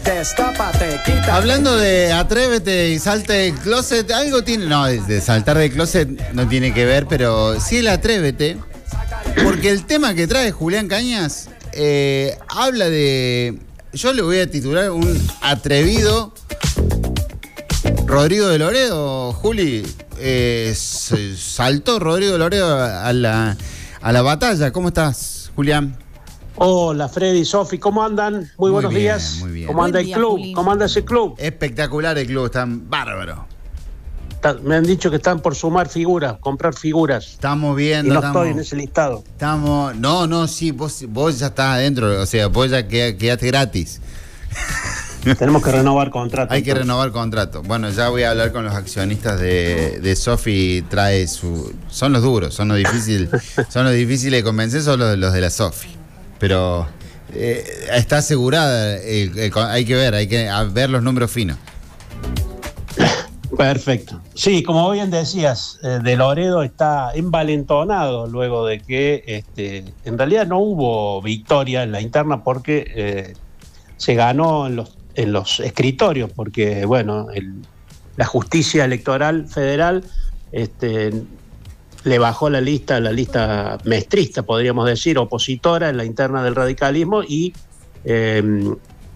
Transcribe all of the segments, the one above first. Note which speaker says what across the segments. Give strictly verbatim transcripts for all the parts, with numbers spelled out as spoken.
Speaker 1: destápate, quítate.
Speaker 2: Hablando de atrévete y salte del closet, algo tiene, no, de saltar del closet no tiene que ver, pero sí el atrévete, porque el tema que trae Julián Cañas eh, habla de, yo le voy a titular un atrevido Rodrigo de Loredo. Juli, eh, saltó Rodrigo de Loredo a la, a la batalla. ¿Cómo estás, Julián?
Speaker 3: Hola, Freddy, Sofi, ¿cómo andan? Muy, muy buenos
Speaker 2: bien,
Speaker 3: días.
Speaker 2: Muy bien.
Speaker 3: ¿Cómo anda
Speaker 4: Buen
Speaker 3: el
Speaker 4: día,
Speaker 3: club?
Speaker 4: Juli.
Speaker 3: ¿Cómo anda ese club?
Speaker 2: Espectacular el club, están bárbaro.
Speaker 3: Está, me han dicho que están por sumar figuras, comprar figuras.
Speaker 2: Estamos viendo.
Speaker 3: Y no
Speaker 2: estamos,
Speaker 3: estoy en ese listado.
Speaker 2: Estamos, no, no, sí, vos, vos ya estás adentro, o sea, vos ya quedaste gratis.
Speaker 3: Tenemos que renovar contrato.
Speaker 2: Hay que
Speaker 3: entonces.
Speaker 2: renovar contrato. Bueno, ya voy a hablar con los accionistas de, de Sofi. Trae su, son los duros, son los difíciles, son los difíciles de convencer, son los, los de la Sofi. Pero eh, está asegurada. El, el, hay que ver, hay que ver los números finos.
Speaker 3: Perfecto. Sí, como bien decías, eh, de Loredo está envalentonado luego de que este, en realidad no hubo victoria en la interna porque eh, se ganó en los, en los escritorios, porque bueno, el, la justicia electoral federal este, le bajó la lista, la lista maestrista, podríamos decir, opositora en la interna del radicalismo, y eh,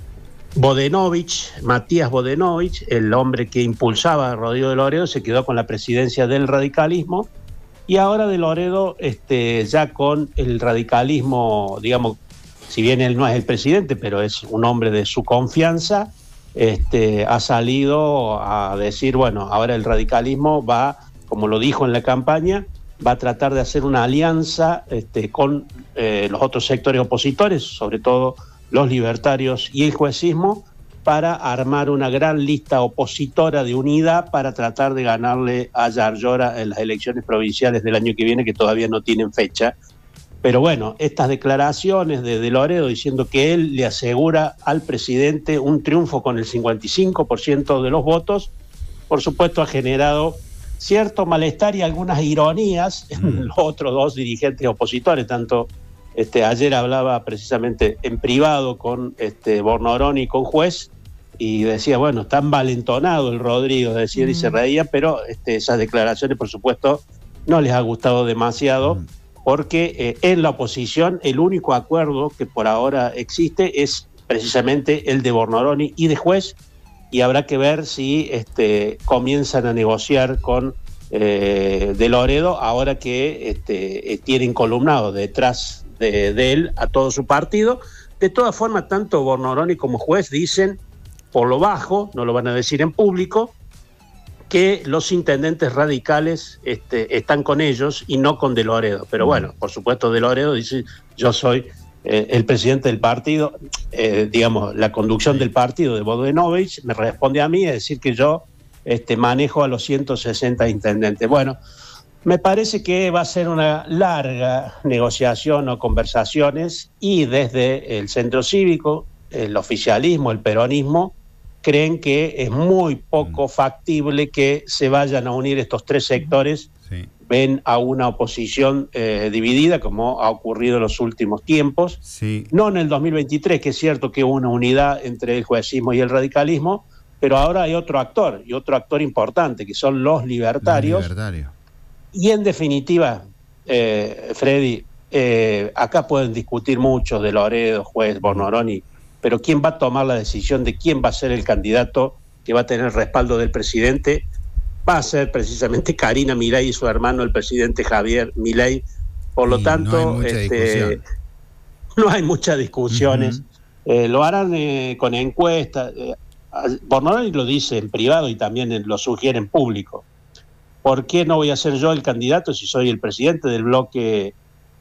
Speaker 3: Bodenovich, Matías Bodenovich, el hombre que impulsaba a Rodrigo de Loredo, se quedó con la presidencia del radicalismo, y ahora de Loredo, este, ya con el radicalismo, digamos, si bien él no es el presidente, pero es un hombre de su confianza, este, ha salido a decir, bueno, ahora el radicalismo va, como lo dijo en la campaña, va a tratar de hacer una alianza este, con eh, los otros sectores opositores, sobre todo los libertarios y el juecismo, para armar una gran lista opositora de unidad para tratar de ganarle a Yarlora en las elecciones provinciales del año que viene, que todavía no tienen fecha. Pero bueno, estas declaraciones de, de Loredo diciendo que él le asegura al presidente un triunfo con el cincuenta y cinco por ciento de los votos, por supuesto ha generado cierto malestar y algunas ironías en los otros dos dirigentes opositores, tanto Este, ayer hablaba precisamente en privado con este, Bornoroni y con Juez, y decía, bueno, está envalentonado el Rodrigo, decía, mm. y se reía, pero este, esas declaraciones, por supuesto, no les ha gustado demasiado, mm. porque eh, en la oposición el único acuerdo que por ahora existe es precisamente el de Bornoroni y de Juez, y habrá que ver si este, comienzan a negociar con eh, de Loredo, ahora que este, tienen columnado detrás De, de él a todo su partido. De todas formas, tanto Bornoroni como Juez dicen, por lo bajo, no lo van a decir en público, que los intendentes radicales este, están con ellos y no con De Loredo. Pero bueno, por supuesto, De Loredo dice, yo soy eh, el presidente del partido, eh, digamos, la conducción del partido de Bodenovich me responde a mí, es decir, que yo este, manejo a los ciento sesenta intendentes. Bueno, me parece que va a ser una larga negociación o conversaciones, y desde el centro cívico, el oficialismo, el peronismo, creen que es muy poco factible que se vayan a unir estos tres sectores. Sí. Ven a una oposición eh, dividida, como ha ocurrido en los últimos tiempos. Sí. No en el dos mil veintitrés, que es cierto que hubo una unidad entre el juecismo y el radicalismo, pero ahora hay otro actor, y otro actor importante, que son los libertarios. Los libertarios. Y en definitiva, eh, Freddy, eh, acá pueden discutir mucho de Loredo, Juez, Bornoroni, pero ¿quién va a tomar la decisión de quién va a ser el candidato que va a tener el respaldo del presidente? Va a ser precisamente Karina Milei y su hermano, el presidente Javier Milei. Por lo y tanto, no hay, este, no hay muchas discusiones. Uh-huh. Eh, lo harán eh, con encuestas. Eh, Bornoroni lo dice en privado y también lo sugiere en público. ¿Por qué no voy a ser yo el candidato si soy el presidente del bloque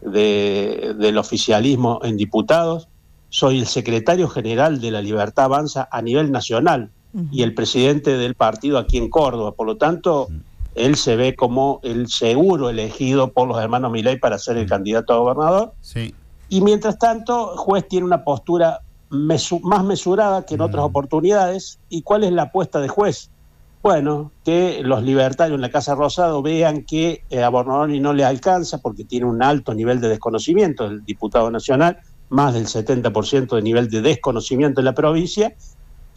Speaker 3: de, del oficialismo en diputados? Soy el secretario general de la Libertad Avanza a nivel nacional uh-huh. y el presidente del partido aquí en Córdoba. Por lo tanto, uh-huh. él se ve como el seguro elegido por los hermanos Milei para ser el uh-huh. candidato a gobernador. Sí. Y mientras tanto, Juez tiene una postura mesu- más mesurada que en uh-huh. otras oportunidades. ¿Y cuál es la apuesta de Juez? Bueno, que los libertarios en la Casa Rosada vean que eh, a Bornoroni no le alcanza porque tiene un alto nivel de desconocimiento, el diputado nacional, más del setenta por ciento de nivel de desconocimiento en la provincia,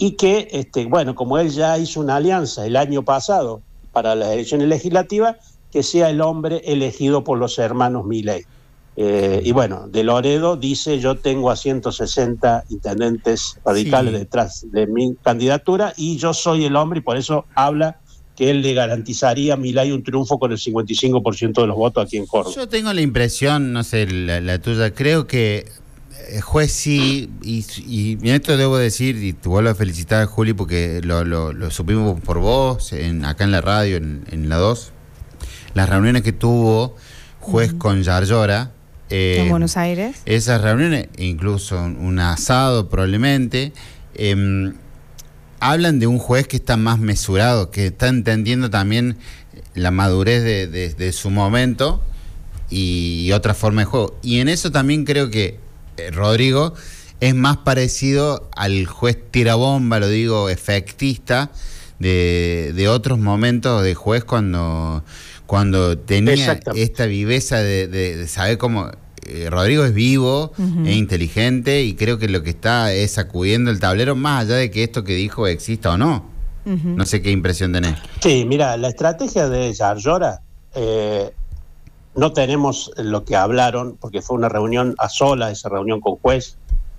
Speaker 3: y que, este, bueno, como él ya hizo una alianza el año pasado para las elecciones legislativas, que sea el hombre elegido por los hermanos Milei. Eh, y bueno, de Loredo dice: yo tengo a ciento sesenta intendentes radicales sí. detrás de mi candidatura y yo soy el hombre, y por eso habla que él le garantizaría a Milei un triunfo con el cincuenta y cinco por ciento de los votos aquí en Córdoba.
Speaker 2: Yo tengo la impresión, no sé, la, la tuya, creo que el juez sí, y, y, y esto debo decir, y te vuelvo a felicitar, Juli, porque lo, lo, lo supimos por vos, en, acá en la radio, en, en la dos, las reuniones que tuvo juez uh-huh. con Yarlora,
Speaker 1: eh, en Buenos Aires.
Speaker 2: Esas reuniones, incluso un, un asado probablemente, eh, hablan de un juez que está más mesurado, que está entendiendo también la madurez de, de, de su momento y, y otra forma de juego. Y en eso también creo que eh, Rodrigo es más parecido al juez tirabomba, lo digo, efectista, de, de otros momentos de juez cuando, cuando tenía esta viveza de, de, de saber cómo... Eh, Rodrigo es vivo, uh-huh. e inteligente, y creo que lo que está es sacudiendo el tablero, más allá de que esto que dijo exista o no. Uh-huh. No sé qué impresión tenés.
Speaker 3: Sí, mira, la estrategia de Yarlora, eh, no tenemos lo que hablaron, porque fue una reunión a solas, esa reunión con juez,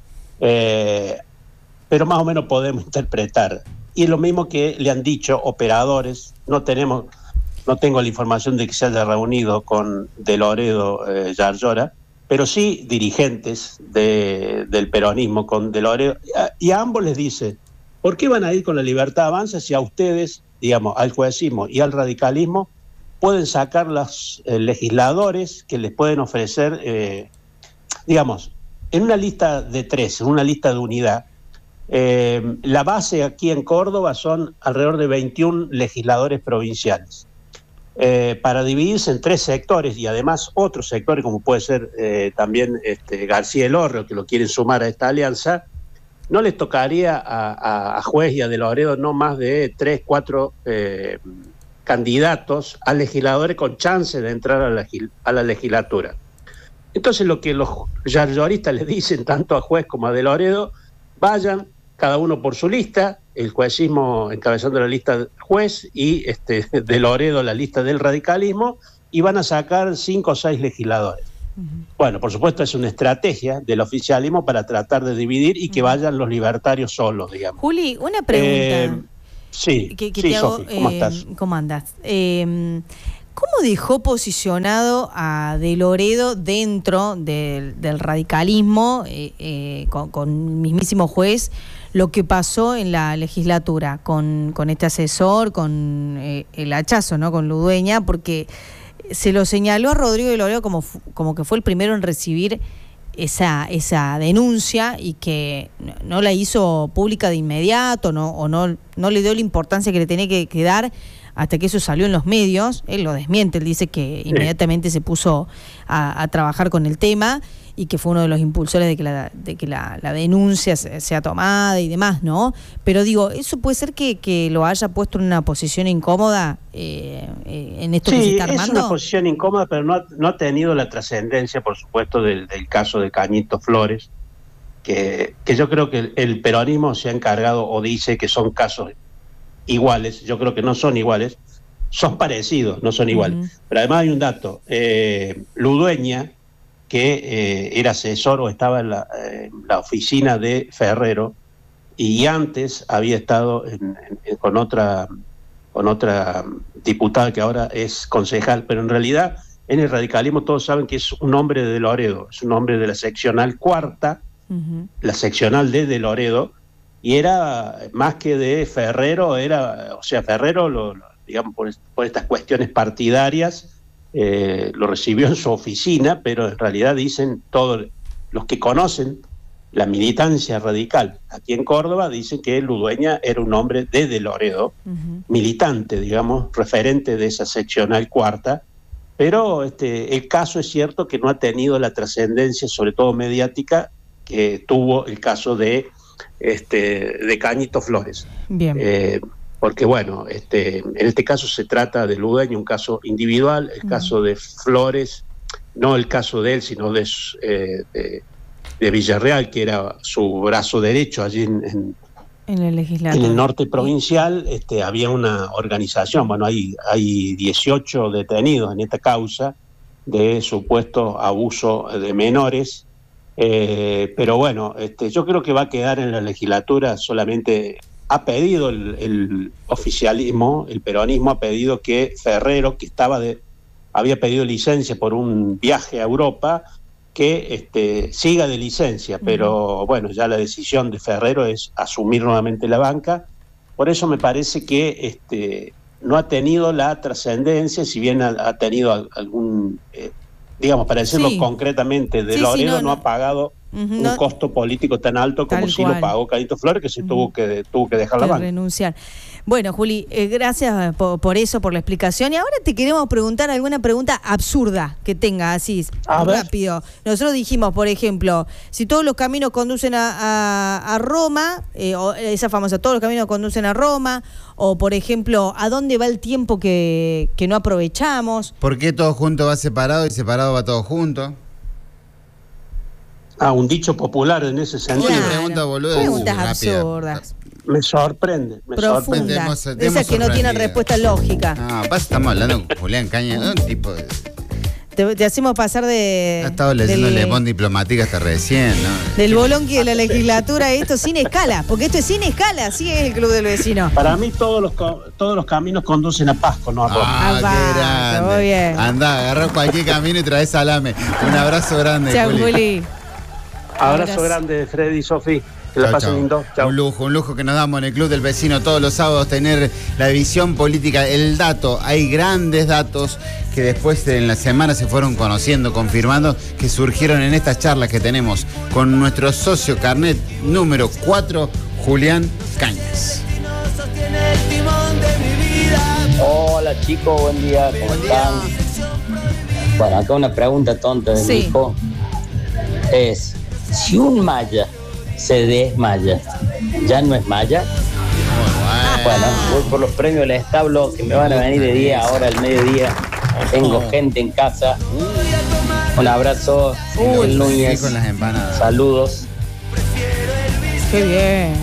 Speaker 3: eh, pero más o menos podemos interpretar. Y es lo mismo que le han dicho operadores, no tenemos, no tengo la información de que se haya reunido con De Loredo eh, Yarlora, pero sí dirigentes de, del peronismo con De Loredo, y a ambos les dice: ¿por qué van a ir con la Libertad Avanza si a ustedes, digamos, al juecismo y al radicalismo, pueden sacar los eh, legisladores que les pueden ofrecer, eh, digamos, en una lista de tres, en una lista de unidad? Eh, la base aquí en Córdoba son alrededor de veintiún legisladores provinciales. Eh, para dividirse en tres sectores, y además otros sectores como puede ser eh, también este, García Elorrio, que lo quieren sumar a esta alianza, no les tocaría a, a, a Juez y a De Loredo no más de tres, cuatro eh, candidatos a legisladores con chance de entrar a la, a la legislatura. Entonces lo que los yarloristas le dicen tanto a Juez como a De Loredo: vayan cada uno por su lista, el juecismo encabezando la lista del Juez y este, De Loredo la lista del radicalismo, y van a sacar cinco o seis legisladores. Uh-huh. Bueno, por supuesto es una estrategia del oficialismo para tratar de dividir y que uh-huh. vayan los libertarios solos, digamos.
Speaker 1: Juli, una pregunta.
Speaker 3: Eh, sí,
Speaker 1: que, que
Speaker 3: sí,
Speaker 1: te hago,
Speaker 3: Sofi, ¿cómo
Speaker 1: eh,
Speaker 3: estás?
Speaker 1: ¿Cómo andas? Eh, ¿Cómo dejó posicionado a De Loredo dentro del, del radicalismo eh, eh, con, con el mismísimo Juez lo que pasó en la legislatura con, con este asesor, con eh, el hachazo, ¿no?, con Ludueña? Porque se lo señaló a Rodrigo De Loredo como, como que fue el primero en recibir esa, esa denuncia y que no, no la hizo pública de inmediato, no, o no, no le dio la importancia que le tenía que, que dar hasta que eso salió en los medios. Él lo desmiente, él dice que sí. inmediatamente se puso a, a trabajar con el tema y que fue uno de los impulsores de que la, de que la, la denuncia sea tomada y demás, ¿no? Pero digo, ¿eso puede ser que, que lo haya puesto en una posición incómoda eh, eh, en esto
Speaker 3: sí,
Speaker 1: que se está armando?
Speaker 3: Sí, es una posición incómoda, pero no ha, no ha tenido la trascendencia, por supuesto, del, del caso de Cañito Flores, que, que yo creo que el, el peronismo se ha encargado o dice que son casos iguales. Yo creo que no son iguales, son parecidos, no son iguales. Uh-huh. Pero además hay un dato, eh, Ludueña, que eh, era asesor o estaba en la, eh, la oficina de Ferrero, y antes había estado en, en, con otra con otra diputada que ahora es concejal, pero en realidad en el radicalismo todos saben que es un hombre de Loredo, es un hombre de la seccional cuarta, uh-huh. la seccional de De Loredo, y era más que de Ferrero, era, o sea, Ferrero, lo, lo, digamos, por, por estas cuestiones partidarias, Eh, lo recibió en su oficina, pero en realidad dicen todos los que conocen la militancia radical aquí en Córdoba, dicen que Ludueña era un hombre de De Loredo, uh-huh. militante, digamos, referente de esa seccional cuarta, pero este, el caso es cierto que no ha tenido la trascendencia, sobre todo mediática, que tuvo el caso de, este, de Cañito Flores.
Speaker 1: Bien.
Speaker 3: Eh, Porque, bueno, este, en este caso se trata de Ludueña, un caso individual, el uh-huh. caso de Flores, no el caso de él, sino de, eh, de, de Villarreal, que era su brazo derecho allí en, en,
Speaker 1: En el legislativo.
Speaker 3: En el norte provincial este, había una organización, bueno, hay, hay dieciocho detenidos en esta causa de supuesto abuso de menores, eh, pero bueno, este, yo creo que va a quedar en la legislatura. Solamente ha pedido el, el oficialismo, el peronismo ha pedido que Ferrero, que estaba de, había pedido licencia por un viaje a Europa, que este, siga de licencia, pero bueno, ya la decisión de Ferrero es asumir nuevamente la banca. Por eso me parece que este, no ha tenido la trascendencia, si bien ha, ha tenido algún, eh, digamos, para decirlo sí. concretamente, de sí, Loredo sí, no, no, no ha pagado uh-huh, un no, costo político tan alto como sí lo pagó Cadito Flores, que se uh-huh. tuvo que tuvo que dejar que la banca.
Speaker 1: Renunciar. Bueno, Juli, eh, gracias por, por eso, por la explicación. Y ahora te queremos preguntar alguna pregunta absurda que tenga, así, a rápido. Ver. Nosotros dijimos, por ejemplo, si todos los caminos conducen a, a, a Roma, eh, o esa famosa, todos los caminos conducen a Roma, o por ejemplo, ¿a dónde va el tiempo que, que no aprovechamos?
Speaker 2: ¿Por qué todo junto va separado y separado va todo junto?
Speaker 3: Ah, un dicho popular en ese sentido.
Speaker 1: Claro.
Speaker 2: Pregunta, boludo,
Speaker 1: Preguntas
Speaker 2: uh,
Speaker 1: absurdas.
Speaker 3: Me sorprende, me sorprende.
Speaker 1: Esas que no tienen respuesta lógica.
Speaker 2: No, pasa, estamos hablando con Julián Cañas, un tipo de...
Speaker 1: Te, te hacemos pasar de...
Speaker 2: Ha estado leyendo del, Le Monde Diplomática hasta recién, ¿no?
Speaker 1: Del bolonqui de la legislatura, esto sin escala, porque esto es sin escala, así es el Club del Vecino.
Speaker 3: Para mí todos los todos los caminos conducen a Pasco, no a Roma.
Speaker 2: Ah, qué grande. Muy bien. Andá, agarrá cualquier camino y traes salame. Un abrazo grande,
Speaker 1: Chau, Juli.
Speaker 3: Juli. Abrazo Abrazo. grande, Freddy y Sofi. Que la pasen lindo. Chau.
Speaker 2: Un lujo, un lujo que nos damos en el Club del Vecino todos los sábados, tener la visión política, el dato. Hay grandes datos que después en la semana se fueron conociendo, confirmando, que surgieron en estas charlas que tenemos con nuestro socio Carnet número cuatro, Julián Cañas.
Speaker 4: Hola chicos, buen día, ¿cómo buen están? Día. Bueno, acá una pregunta tonta de sí. mi hijo es, si un maya se desmaya, ¿ya no es maya? Oh, bueno, voy por los premios del establo que me van a venir de día, ahora al mediodía. Tengo oh. gente en casa. Un abrazo, Uy, Núñez.
Speaker 2: Con las empanadas.
Speaker 4: Saludos.
Speaker 1: Qué bien.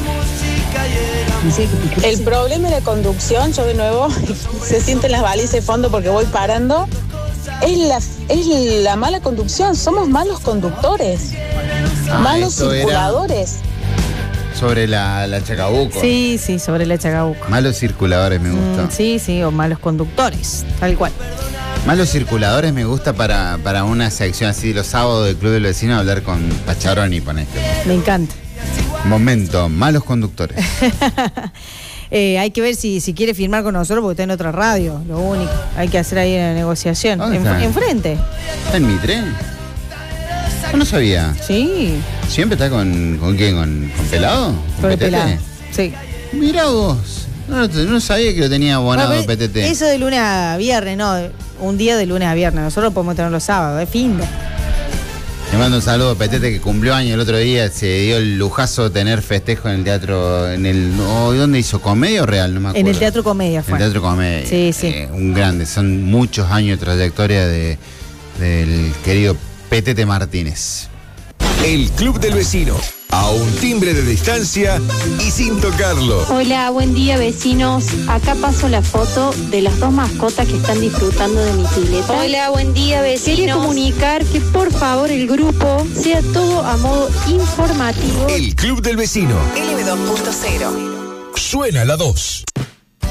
Speaker 5: El problema de la conducción, yo de nuevo, se sienten las balizas de fondo porque voy parando. Es la, es la mala conducción, somos malos conductores, ah, malos circuladores.
Speaker 2: Sobre la, la Chacabuco.
Speaker 1: Sí, sí, sobre la Chacabuco.
Speaker 2: Malos circuladores me gusta.
Speaker 1: Mm, sí, sí, o malos conductores, tal cual.
Speaker 2: Malos circuladores me gusta para, para una sección así de los sábados del Club del Vecino, hablar con Pacharoni, ponete.
Speaker 1: Me encanta.
Speaker 2: Momento, malos conductores.
Speaker 1: Eh, hay que ver si, si quiere firmar con nosotros porque está en otra radio, lo único. Hay que hacer ahí una negociación. En, enfrente.
Speaker 2: ¿Está en Mitre? Yo no sabía.
Speaker 1: Sí.
Speaker 2: ¿Siempre está con, con quién? ¿Con, con Pelado?
Speaker 1: ¿Con el Pelado? Sí.
Speaker 2: Mirá vos. No, no sabía que lo tenía abonado bueno, P T T.
Speaker 1: Eso de lunes a viernes, no. Un día de lunes a viernes. Nosotros podemos tener los sábados, es fin de...
Speaker 2: Le mando un saludo a Petete que cumplió año el otro día, se dio el lujazo de tener festejo en el teatro, en el oh, ¿dónde hizo? ¿Comedia o Real? No me acuerdo.
Speaker 1: En el Teatro Comedia fue.
Speaker 2: En el Teatro Comedia.
Speaker 1: Sí, sí.
Speaker 2: Eh, un grande, son muchos años de trayectoria de, del querido Petete Martínez.
Speaker 6: El Club del Vecino, a un timbre de distancia y sin tocarlo.
Speaker 7: Hola, buen día vecinos. Acá paso la foto de las dos mascotas que están disfrutando de mi pileta.
Speaker 8: Hola, buen día vecinos.
Speaker 7: Quería comunicar que por favor el grupo sea todo a modo informativo.
Speaker 6: El Club del Vecino.
Speaker 9: L B dos punto cero.
Speaker 6: Suena la dos.